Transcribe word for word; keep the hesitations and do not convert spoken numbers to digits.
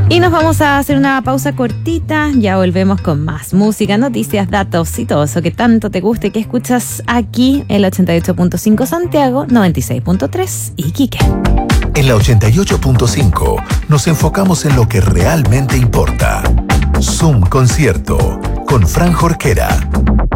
Y nos vamos a hacer una pausa cortita. Ya volvemos con más música, noticias, datos y todo eso que tanto te guste, que escuchas aquí en la ochenta y ocho punto cinco Santiago, noventa y seis punto tres Iquique. En la ochenta y ocho punto cinco nos enfocamos en lo que realmente importa. Zoom Concierto con Fran Jorquera.